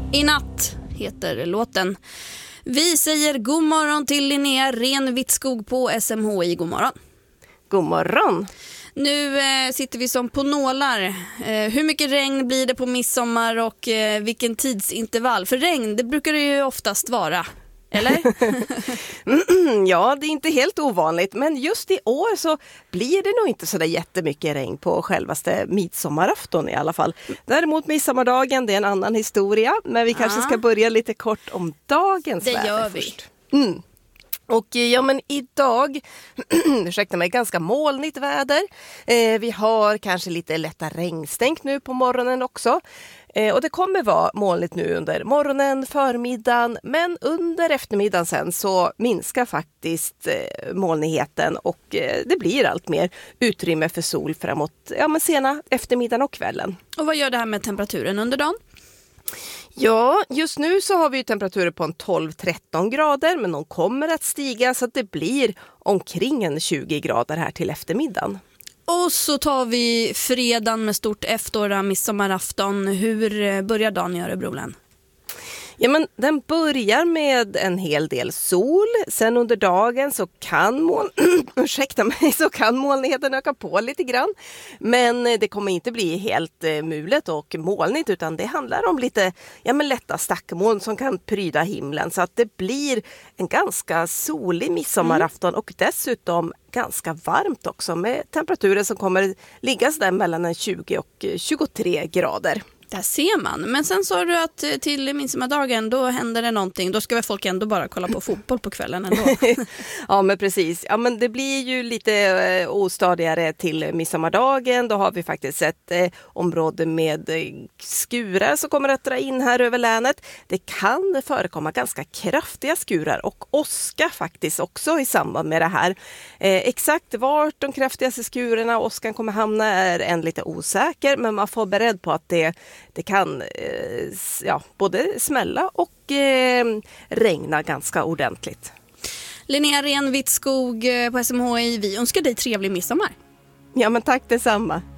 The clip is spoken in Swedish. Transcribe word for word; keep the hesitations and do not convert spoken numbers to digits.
I natt heter låten. Vi säger god morgon till Linnea Renvitskog på S M H I. God morgon. God morgon. Nu eh, sitter vi som på nålar. Eh, hur mycket regn blir det på midsommar och eh, vilken tidsintervall? För regn, det brukar det ju oftast vara. Eller? Ja, det är inte helt ovanligt. Men just i år så blir det nog inte så där jättemycket regn på självaste midsommarafton i alla fall. Däremot midsommardagen, det är en annan historia. Men vi kanske ska börja lite kort om dagens det väder gör vi. först. Mm. Och ja, men idag, ursäkta mig, ganska molnigt väder. Eh, vi har kanske lite lätta regnstänk nu på morgonen också. Eh, och det kommer vara molnigt nu under morgonen, förmiddagen. Men under eftermiddagen sen så minskar faktiskt eh, molnigheten. Och eh, det blir allt mer utrymme för sol framåt ja, men sena eftermiddagen och kvällen. Och vad gör det här med temperaturen under dagen? Ja, just nu så har vi ju temperaturer på en tolv till tretton grader, men de kommer att stiga så att det blir omkring en tjugo grader här till eftermiddagen. Och så tar vi fredagen med stort efterår, midsommarafton. Hur börjar dagen i Örebro län? Ja, men den börjar med en hel del sol. Sen under dagen så kan, moln... Ursäkta mig, så kan molnigheten öka på lite grann. Men det kommer inte bli helt eh, mulet och molnigt, utan det handlar om lite ja, men lätta stackmoln som kan pryda himlen. Så att det blir en ganska solig midsommarafton mm. och dessutom ganska varmt också med temperaturer som kommer ligga där mellan en tjugo och tjugotre grader. Där ser man. Men sen sa du att till midsommardagen då händer det någonting. Då ska väl folk ändå bara kolla på fotboll på kvällen ändå. Ja, men precis. Ja, men det blir ju lite eh, ostadigare till midsommardagen. Då har vi faktiskt ett eh, område med eh, skurar som kommer att dra in här över länet. Det kan förekomma ganska kraftiga skurar och åska faktiskt också i samband med det här. Eh, exakt vart de kraftigaste skurarna och åskan kommer hamna är än lite osäker, men man får beredd på att det Det kan eh, ja, både smälla och eh, regna ganska ordentligt. Linnea Renvitskog på S M H I, vi önskar dig trevlig midsommar. Ja, men tack detsamma.